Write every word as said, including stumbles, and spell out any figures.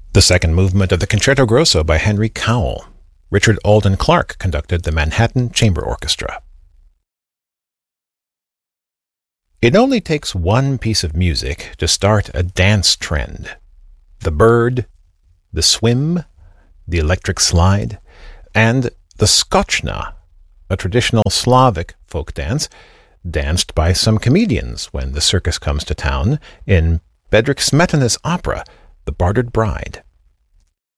The second movement of the Concerto Grosso by Henry Cowell. Richard Alden Clark conducted the Manhattan Chamber Orchestra. It only takes one piece of music to start a dance trend. The bird, the swim, the electric slide, and the skochna, a traditional Slavic folk dance, danced by some comedians when the circus comes to town in Bedřich Smetana's opera, The Bartered Bride.